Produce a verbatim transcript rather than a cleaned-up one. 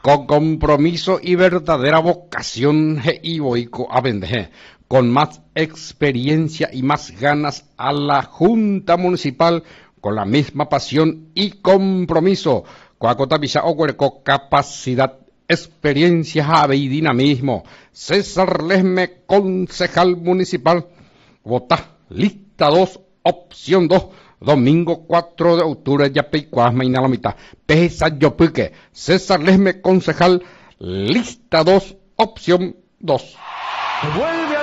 con compromiso y verdadera vocación y boico a vender, con más experiencia y más ganas a la Junta Municipal, con la misma pasión y compromiso, Coacotapisa Ocuerco, capacidad, experiencia y dinamismo. César Lesme, concejal municipal, vota, lista dos, opción dos, domingo cuatro de octubre, Yapeicuas, Maina la mitad. Pesa Yopuque, César Lesme, concejal, lista dos, opción dos. Vuelve